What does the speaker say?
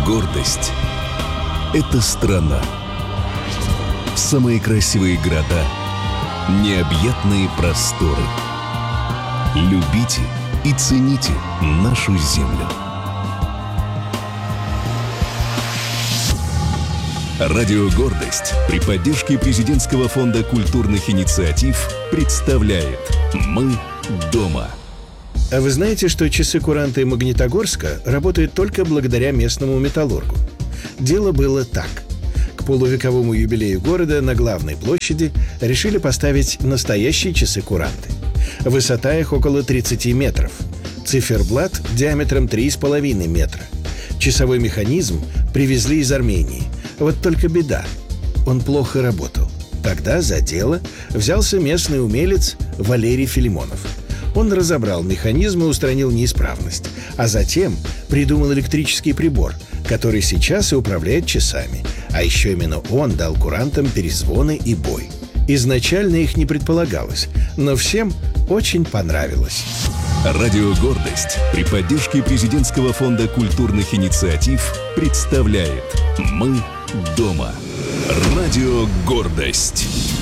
Гордость — это страна. Самые красивые города, необъятные просторы. Любите и цените нашу землю. Радио «Гордость» при поддержке Президентского фонда культурных инициатив представляет «Мы дома». А вы знаете, что часы куранты Магнитогорска работают только благодаря местному металлургу? Дело было так. К полувековому юбилею города на главной площади решили поставить настоящие часы куранты. Высота их около 30 метров. Циферблат диаметром 3,5 метра. Часовой механизм привезли из Армении. Вот только беда. Он плохо работал. Тогда за дело взялся местный умелец Валерий Филимонов. Он разобрал механизм и устранил неисправность, а затем придумал электрический прибор, который сейчас и управляет часами. А еще именно он дал курантам перезвоны и бой. Изначально их не предполагалось, но всем очень понравилось. Радио «Гордость» при поддержке Президентского фонда культурных инициатив представляет «Мы дома». Радио «Гордость».